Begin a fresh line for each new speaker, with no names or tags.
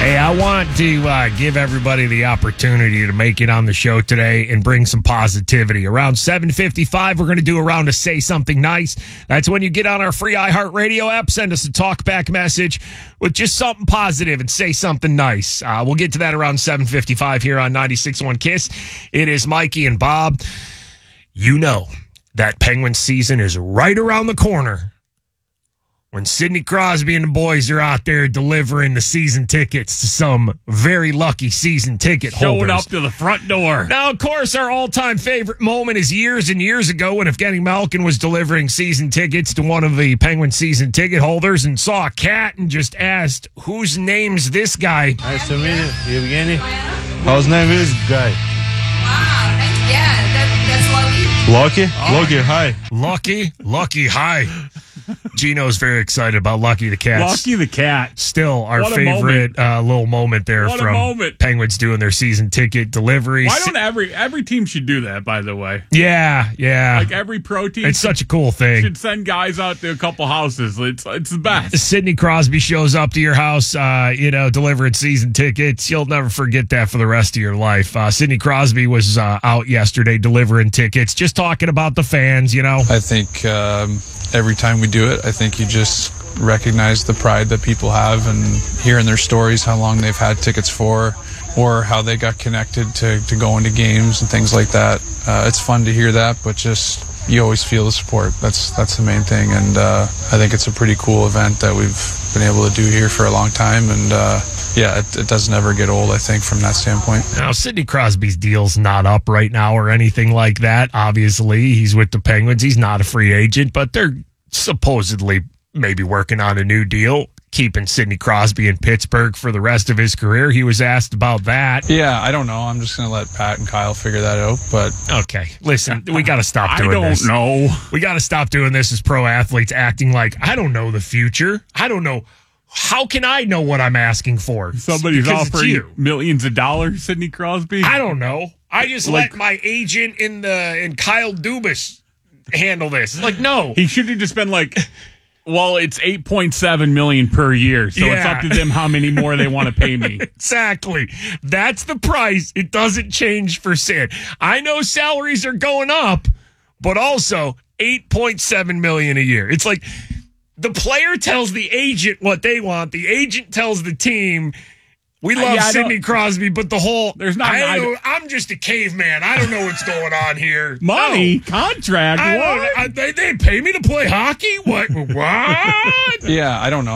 Hey, I want to give everybody the opportunity to make it on the show today and bring some positivity. Around 7:55, we're going to do a round of Say Something Nice. That's when you get on our free iHeartRadio app, send us a talkback message with just something positive and say something nice. We'll get to that around 7:55 here on 96.1 KISS. It is Mikey and Bob. You know that Penguin season is right around the corner when Sidney Crosby and the boys are out there delivering the season tickets to some very lucky season ticket holders.
Showing up to the front door.
Now, of course, our all-time favorite moment is years and years ago when Evgeny Malkin was delivering season tickets to one of the Penguin season ticket holders and saw a cat and just asked, whose name's this guy?
Nice to meet you, Evgeny. How's name is guy?
Wow, that's Lucky.
Lucky? Lucky, hi.
Lucky, hi. Gino's very excited about Lucky the cat.
Lucky the cat.
Still our
What a
favorite little moment there
What a
from
moment.
Penguins doing their season ticket delivery.
Why don't every team should do that, by the way?
Yeah.
Like every pro team
It's such a cool thing.
should send guys out to a couple houses. It's the best.
Sidney Crosby shows up to your house, delivering season tickets. You'll never forget that for the rest of your life. Sidney Crosby was out yesterday delivering tickets, just talking about the fans,
I think every time we do it, I think you just recognize the pride that people have and hearing their stories, how long they've had tickets for, or how they got connected to going to games and things like that. It's fun to hear that, but just you always feel the support. That's the main thing, and I think it's a pretty cool event that we've been able to do here for a long time, and it doesn't ever get old, I think, from that standpoint.
Now, Sidney Crosby's deal's not up right now or anything like that. Obviously, he's with the Penguins. He's not a free agent, but they're supposedly maybe working on a new deal, keeping Sidney Crosby in Pittsburgh for the rest of his career. He was asked about that.
Yeah, I don't know. I'm just going to let Pat and Kyle figure that out. But
okay, listen, we got to stop doing this.
I don't know.
We got to stop doing this as pro athletes, acting like, I don't know the future. I don't know. How can I know what I'm asking for?
Somebody's
Because it's
offering
you.
millions of dollars, Sidney Crosby.
I don't know. I just let my agent and Kyle Dubas handle this. Like, no.
He should have just been like, well, it's $8.7 million per year, so it's up to them how many more they want to pay me.
Exactly. That's the price. It doesn't change for Sid. I know salaries are going up, but also $8.7 million a year. It's like the player tells the agent what they want. The agent tells the team, we love Sidney Crosby, but the whole, I'm just a caveman. I don't know what's going on here.
Money? Contract? What?
They pay me to play hockey? What?
yeah, I don't know.